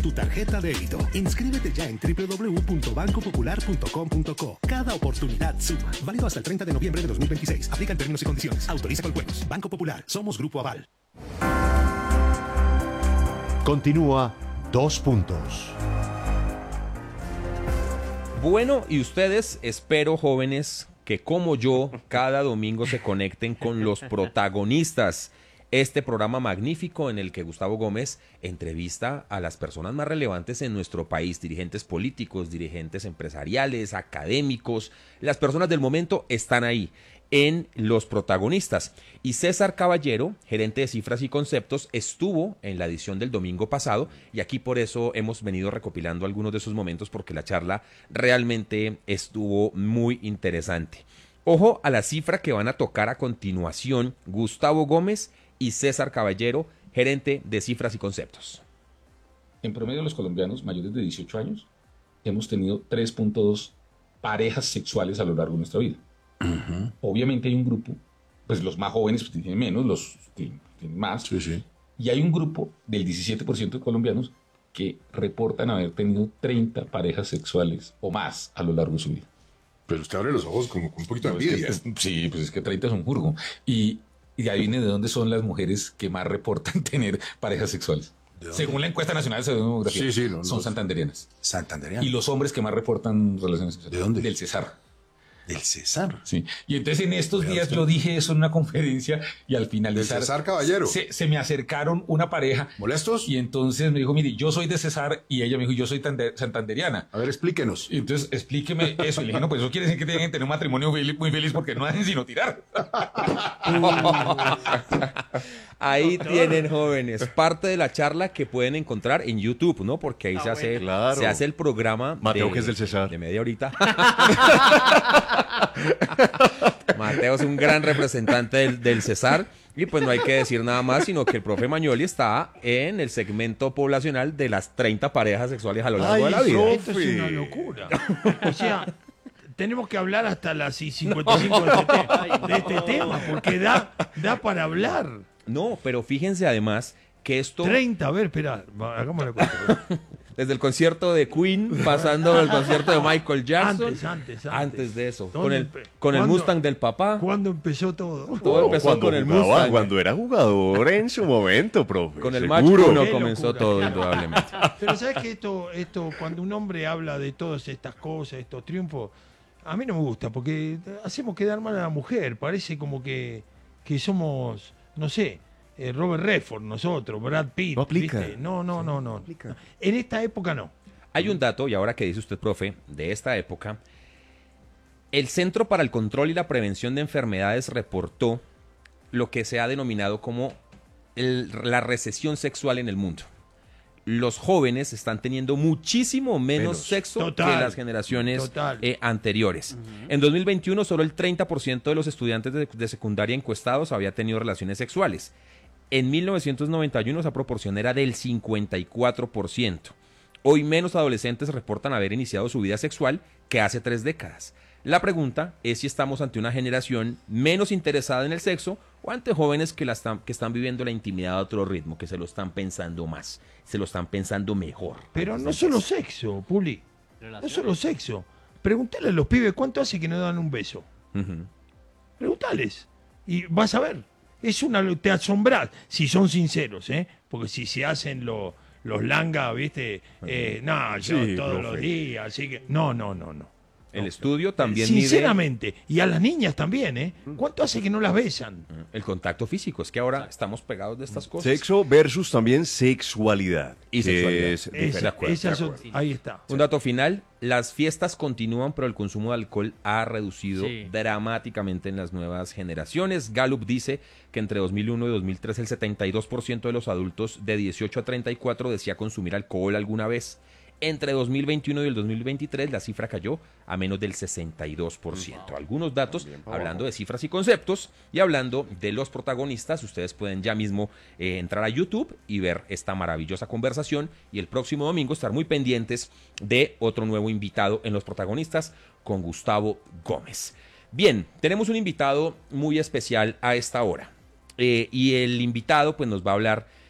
tu tarjeta de débito. Inscríbete ya en www.bancopopular.com.co. Cada oportunidad suma. Válido hasta el 30 de noviembre de 2026. Aplican términos y condiciones. Autoriza con juegos. Banco Popular. Somos Grupo Aval. Continúa 2 puntos. Bueno, y ustedes, espero, jóvenes, que como yo, cada domingo se conecten con Los Protagonistas, este programa magnífico en el que Gustavo Gómez entrevista a las personas más relevantes en nuestro país, dirigentes políticos, dirigentes empresariales, académicos. Las personas del momento están ahí en Los Protagonistas. Y César Caballero, gerente de cifras y conceptos, estuvo en la edición del domingo pasado, y aquí por eso hemos venido recopilando algunos de esos momentos, porque la charla realmente estuvo muy interesante. Ojo a la cifra que van a tocar a continuación Gustavo Gómez y César Caballero, gerente de cifras y conceptos. En promedio, los colombianos mayores de 18 años hemos tenido 3.2 parejas sexuales a lo largo de nuestra vida. Obviamente hay un grupo, pues los más jóvenes pues, tienen menos, los tienen más. Sí. Y hay un grupo del 17% de colombianos que reportan haber tenido 30 parejas sexuales o más a lo largo de su vida. Pero usted abre los ojos con un poquito de envidia. Sí, pues es que 30 es un jurgo. Y adivine de dónde son las mujeres que más reportan tener parejas sexuales. Según la encuesta nacional de demografía, son santanderianas. Santanderianas. Y los hombres que más reportan relaciones sexuales. ¿De dónde? Del Cesar. ¿Del Cesar? Sí. Y entonces en estos días yo dije eso en una conferencia y al finalizar... ¿Del Cesar Caballero? Se me acercaron una pareja. ¿Molestos? Y entonces me dijo, mire, yo soy de Cesar, y ella me dijo, yo soy santanderiana. A ver, explíquenos. Y entonces explíqueme eso. Y le dije, no, pues eso quiere decir que tienen que tener un matrimonio muy feliz porque no hacen sino tirar. Ahí tienen, jóvenes, parte de la charla que pueden encontrar en YouTube, ¿no? Porque ahí se hace el programa. Mateo, que es del Cesar. De media horita. Mateo es un gran representante del Cesar. Y pues no hay que decir nada más, sino que el profe Magnoli está en el segmento poblacional de las 30 parejas sexuales a lo largo de la vida. Esto es una locura. O sea, tenemos que hablar hasta las 55 de este tema, porque da para hablar. No, pero fíjense además que esto... 30, a ver, espera, hagámosle cuenta. Desde el concierto de Queen, pasando al concierto de Michael Jackson. Antes de eso. Con el Mustang del papá. ¿Cuándo empezó todo? Todo empezó con el Mustang. Cuando era jugador en su momento, profe. Con el Match 1 comenzó todo, indudablemente. Pero ¿sabes que esto, cuando un hombre habla de todas estas cosas, estos triunfos, a mí no me gusta, porque hacemos quedar mal a la mujer. Parece como que somos, no sé, Robert Redford, nosotros, Brad Pitt. No aplica. ¿viste? No. Aplica. En esta época no. Hay un dato, y ahora que dice usted, profe, de esta época, el Centro para el Control y la Prevención de Enfermedades reportó lo que se ha denominado como la recesión sexual en el mundo. Los jóvenes están teniendo muchísimo menos sexo que las generaciones anteriores. En 2021, solo el 30% de los estudiantes de secundaria encuestados había tenido relaciones sexuales. En 1991 esa proporción era del 54%. Hoy menos adolescentes reportan haber iniciado su vida sexual que hace 3 décadas. La pregunta es si estamos ante una generación menos interesada en el sexo o ante jóvenes que están viviendo la intimidad a otro ritmo, que se lo están pensando más, se lo están pensando mejor. Pero no solo sexo, Puli. No solo sexo. Pregúntale a los pibes cuánto hace que no dan un beso. Pregúntales. Y vas a ver. Te asombrás, si son sinceros, porque si se hacen los langas, ¿viste? Todos los días, así que... No. El estudio también sinceramente, y a las niñas también, ¿cuánto hace que no las besan? El contacto físico, es que ahora estamos pegados de estas cosas. Sexo versus también sexualidad. Y sexualidad. Ahí está. Un dato final, las fiestas continúan, pero el consumo de alcohol ha reducido dramáticamente en las nuevas generaciones. Gallup dice que entre 2001 y 2003 el 72% de los adultos de 18 a 34 decía consumir alcohol alguna vez. Entre 2021 y el 2023 la cifra cayó a menos del 62%. Algunos datos, hablando de cifras y conceptos y hablando de los protagonistas, ustedes pueden ya mismo entrar a YouTube y ver esta maravillosa conversación, y el próximo domingo estar muy pendientes de otro nuevo invitado en Los Protagonistas con Gustavo Gómez. Bien, tenemos un invitado muy especial a esta hora, y el invitado pues nos va a hablar